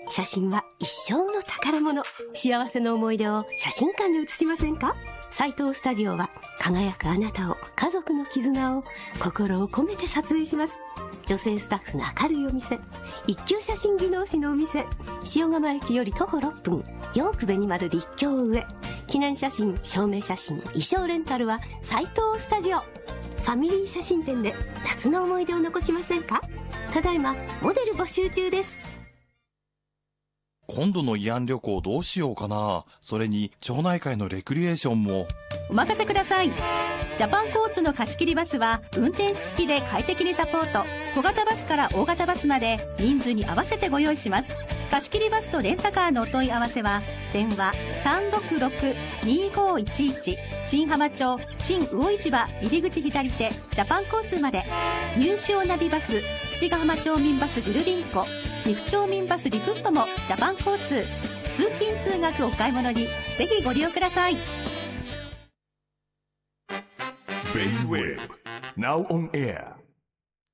写真は一生の宝物。幸せの思い出を写真館に写しませんか？斉藤スタジオは輝くあなたを、家族の絆を心を込めて撮影します。女性スタッフの明るいお店、一級写真技能士のお店、塩釜駅より徒歩6分、ヨークベニマル立教上。記念写真、証明写真、衣装レンタルは斉藤スタジオ。ファミリー写真展で夏の思い出を残しませんか？ただいまモデル募集中です。 今度の慰安旅行どうしようかな。それに町内会のレクリエーションも。 お任せください。ジャパンコーツの貸し切りバスは運転士付きで快適にサポート。小型バスから大型バスまで人数に合わせてご用意します。貸し切りバスとレンタカーのお問い合わせは電話 366-2511 新浜町新魚市場入り口左手ジャパン交通まで。入試ナビバス、七ヶ浜町民バスぐるりんこ、岐阜町民バスリフットもジャパン交通。通勤通学お買い物にぜひご利用ください。 J-Wave Now on air